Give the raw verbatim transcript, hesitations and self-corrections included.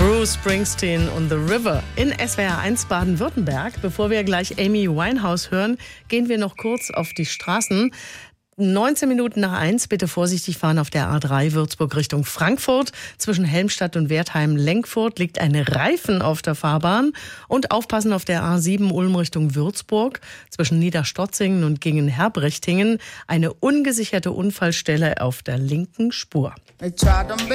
Bruce Springsteen und The River in S W R eins Baden-Württemberg. Bevor wir gleich Amy Winehouse hören, gehen wir noch kurz auf die Straßen. neunzehn Minuten nach eins, bitte vorsichtig fahren auf der A drei Würzburg Richtung Frankfurt. Zwischen Helmstadt und Wertheim-Lenkfurt liegt ein Reifen auf der Fahrbahn. Und aufpassen auf der A sieben Ulm Richtung Würzburg. Zwischen Niederstotzingen und Gingen-Herbrechtingen eine ungesicherte Unfallstelle auf der linken Spur.